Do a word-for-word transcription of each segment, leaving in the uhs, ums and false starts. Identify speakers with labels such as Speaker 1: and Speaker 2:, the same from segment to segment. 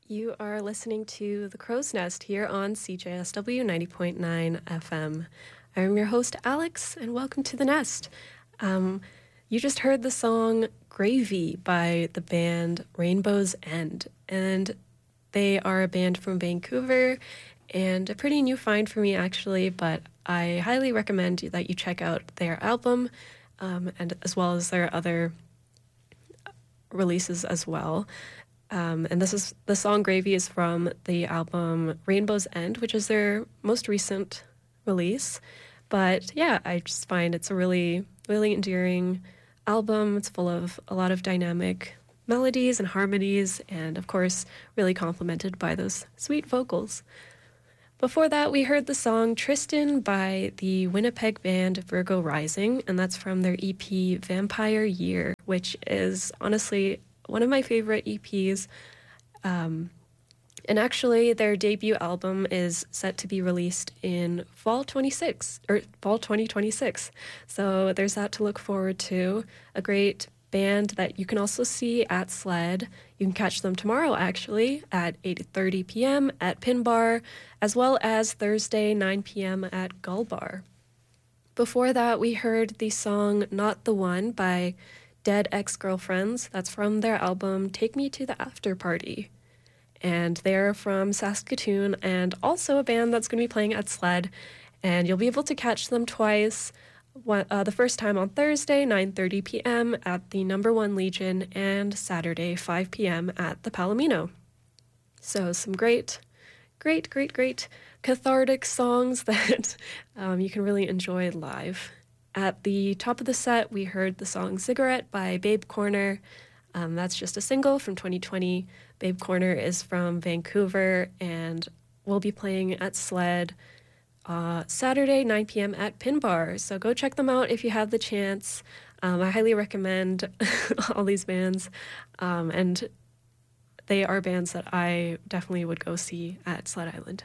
Speaker 1: You are listening to The Crow's Nest here on C J S W ninety point nine F M. I'm your host, Alex, and welcome to The Nest. Um, you just heard the song Gravy by the band Rainbow's End, and they are a band from Vancouver, and a pretty new find for me, actually, but I highly recommend that you check out their album, um, and as well as their other releases as well. Um, and this is the song Gravy is from the album Rainbow's End, which is their most recent release. But yeah, I just find it's a really, really endearing album. It's full of a lot of dynamic melodies and harmonies, and of course, really complemented by those sweet vocals. Before that, we heard the song Tristan by the Winnipeg band Virgo Rising, and that's from their E P Vampire Year, which is honestly one of my favorite E Ps. Um, and actually, their debut album is set to be released in fall twenty-six or fall twenty twenty-six. So there's that to look forward to. A great band that you can also see at SLED. You can catch them tomorrow, actually, at eight thirty p.m. at Pin Bar, as well as Thursday, nine p.m. at Gull Bar. Before that, we heard the song Not the One by Dead Ex-Girlfriends. That's from their album Take Me to the After Party. And they're from Saskatoon, and also a band that's going to be playing at SLED. And you'll be able to catch them twice. One, uh, the first time on Thursday, nine thirty p.m. at the Number One Legion, and Saturday, five p.m. at the Palomino. So some great, great, great, great cathartic songs that um, you can really enjoy live. At the top of the set, we heard the song Cigarette by Babe Corner. Um, that's just a single from twenty twenty. Babe Corner is from Vancouver, and we'll be playing at SLED Uh, Saturday, nine p.m. at Pin Bar. So go check them out if you have the chance. Um, I highly recommend all these bands. Um, and they are bands that I definitely would go see at Sled Island.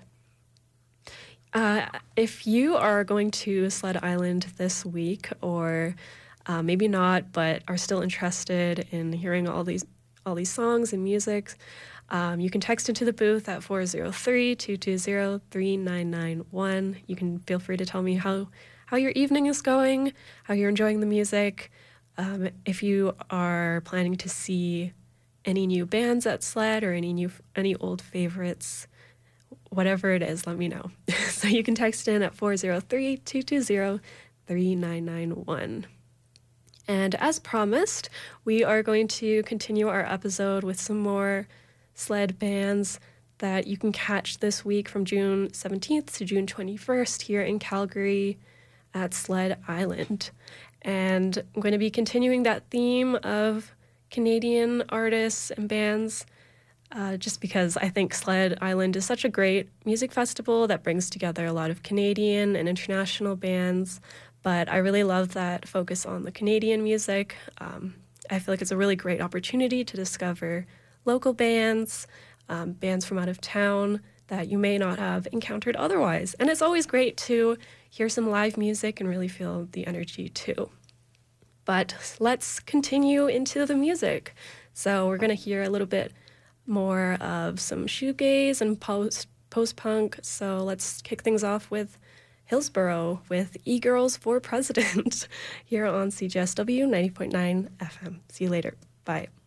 Speaker 1: Uh, if you are going to Sled Island this week, or uh, maybe not, but are still interested in hearing all these all these songs and music, Um, you can text into the booth at four oh three, two two zero, three nine nine one. You can feel free to tell me how, how your evening is going, how you're enjoying the music. Um, if you are planning to see any new bands at SLED or any new any old favorites, whatever it is, let me know. So you can text in at four oh three, two two zero, three nine nine one. And as promised, we are going to continue our episode with some more SLED bands that you can catch this week from June seventeenth to June twenty-first here in Calgary at SLED Island. And I'm going to be continuing that theme of Canadian artists and bands uh, just because I think SLED Island is such a great music festival that brings together a lot of Canadian and international bands. But I really love that focus on the Canadian music. Um, I feel like it's a really great opportunity to discover local bands, um, bands from out of town that you may not have encountered otherwise. And it's always great to hear some live music and really feel the energy too. But let's continue into the music. So we're going to hear a little bit more of some shoegaze and post, post-punk. So let's kick things off with Hillsborough with E-Girls for President here on C J S W ninety point nine F M. See you later. Bye.